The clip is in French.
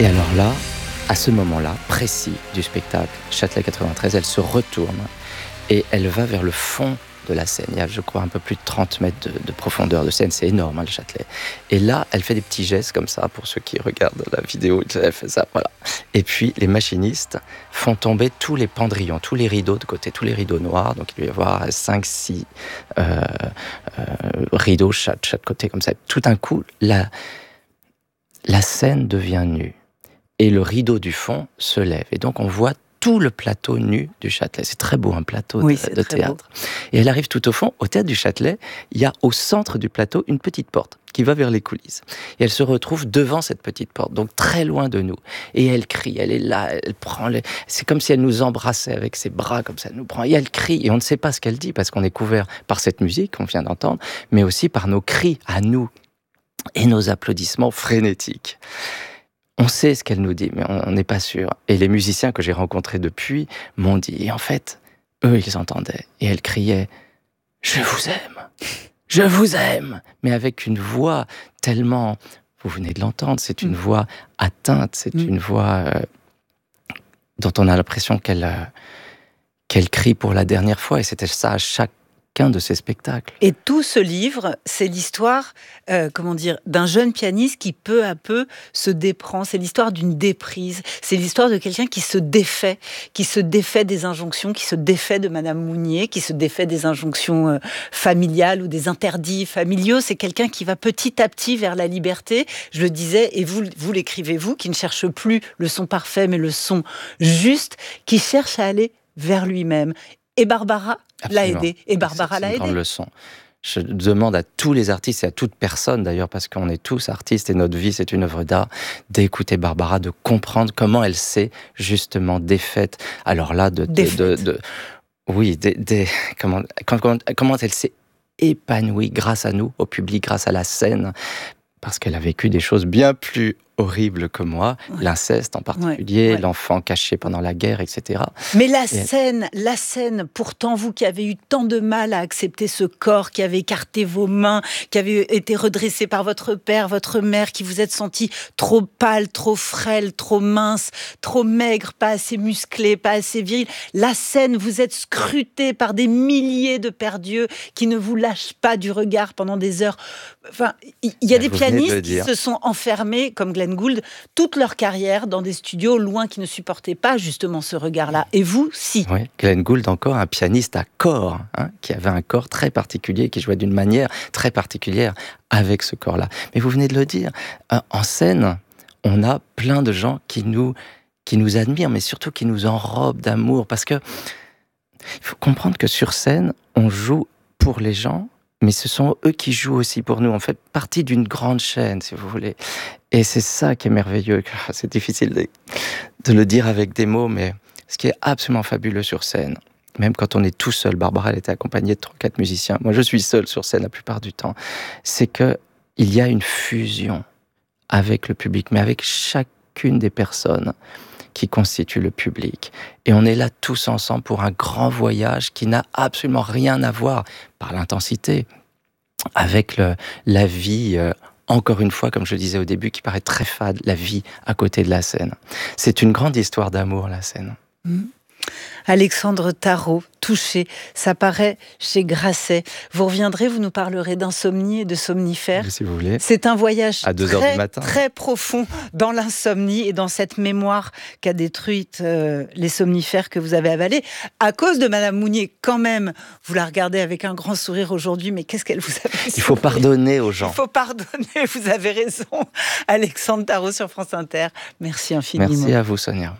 Et alors là, à ce moment-là, précis du spectacle Châtelet 93, elle se retourne et elle va vers le fond de la Seine. Il y a, je crois, un peu plus de 30 mètres de profondeur de Seine. C'est énorme, hein, le Châtelet. Et là, elle fait des petits gestes comme ça, pour ceux qui regardent la vidéo. Elle fait ça, voilà. Et puis, les machinistes font tomber tous les pendrillons, tous les rideaux de côté, tous les rideaux noirs. Donc, il doit y avoir 5-6 rideaux chaque côté, comme ça. Tout d'un coup, la scène devient nue. Et le rideau du fond se lève. Et donc, on voit tout le plateau nu du Châtelet. C'est très beau, un plateau de théâtre. Beau. Et elle arrive tout au fond, au théâtre du Châtelet, il y a au centre du plateau une petite porte qui va vers les coulisses. Et elle se retrouve devant cette petite porte, donc très loin de nous. Et elle crie, elle est là, elle prend c'est comme si elle nous embrassait avec ses bras, comme ça, elle nous prend. Et elle crie, et on ne sait pas ce qu'elle dit, parce qu'on est couvert par cette musique qu'on vient d'entendre, mais aussi par nos cris à nous, et nos applaudissements frénétiques. On sait ce qu'elle nous dit, mais on n'est pas sûr. Et les musiciens que j'ai rencontrés depuis m'ont dit, et en fait, eux, ils entendaient. Et elle criait « Je vous aime, je vous aime !» Mais avec une voix tellement... Vous venez de l'entendre, c'est une voix atteinte, c'est une voix dont on a l'impression qu'elle crie pour la dernière fois. Et c'était ça à chacun de ces spectacles. Et tout ce livre, c'est l'histoire, d'un jeune pianiste qui peu à peu se déprend. C'est l'histoire d'une déprise. C'est l'histoire de quelqu'un qui se défait des injonctions, qui se défait de Madame Mounier, qui se défait des injonctions familiales ou des interdits familiaux. C'est quelqu'un qui va petit à petit vers la liberté. Je le disais, et vous l'écrivez, vous, qui ne cherche plus le son parfait, mais le son juste, qui cherche à aller vers lui-même. Et Barbara l'a aidé. Et Barbara l'a aidé. C'est une grande leçon. Je demande à tous les artistes et à toute personne d'ailleurs, parce qu'on est tous artistes et notre vie c'est une œuvre d'art, d'écouter Barbara, de comprendre comment elle s'est justement défaite. Alors là, comment elle s'est épanouie grâce à nous, au public, grâce à la scène, parce qu'elle a vécu des choses bien plus horribles que moi, l'inceste en particulier, l'enfant caché pendant la guerre, etc. Mais la scène, pourtant vous qui avez eu tant de mal à accepter ce corps, qui avez écarté vos mains, qui avez été redressé par votre père, votre mère, qui vous êtes senti trop pâle, trop frêle, trop mince, trop maigre, pas assez musclé, pas assez viril. La scène, vous êtes scruté par des milliers de père-dieux qui ne vous lâchent pas du regard pendant des heures. Enfin, il y a des pianistes qui se sont enfermés, comme Glenn Gould, toute leur carrière dans des studios loin qui ne supportaient pas justement ce regard-là. Et vous, si. Oui, Glenn Gould encore, un pianiste à corps, qui avait un corps très particulier, qui jouait d'une manière très particulière avec ce corps-là. Mais vous venez de le dire, en scène, on a plein de gens qui nous admirent, mais surtout qui nous enrobent d'amour, parce que il faut comprendre que sur scène, on joue pour les gens, mais ce sont eux qui jouent aussi pour nous. On fait partie d'une grande chaîne, si vous voulez. Et c'est ça qui est merveilleux. C'est difficile de le dire avec des mots, mais ce qui est absolument fabuleux sur scène, même quand on est tout seul, Barbara, elle était accompagnée de 3-4 musiciens. Moi, je suis seul sur scène la plupart du temps. C'est qu'il y a une fusion avec le public, mais avec chacune des personnes qui constituent le public. Et on est là tous ensemble pour un grand voyage qui n'a absolument rien à voir, par l'intensité, avec la vie, encore une fois, comme je le disais au début, qui paraît très fade, la vie à côté de la scène. C'est une grande histoire d'amour, la scène. Alexandre Tarot, Touché, ça paraît chez Grasset. Vous reviendrez, vous nous parlerez d'insomnie et de somnifères. Si vous voulez. C'est un voyage à 2h du matin. Très profond dans l'insomnie et dans cette mémoire qu'a détruite les somnifères que vous avez avalés. À cause de Madame Mounier, quand même, vous la regardez avec un grand sourire aujourd'hui, mais qu'est-ce qu'elle vous a fait? Il faut pardonner aux gens. Il faut pardonner, vous avez raison. Alexandre Tarot sur France Inter. Merci infiniment. Merci à vous, Sonia.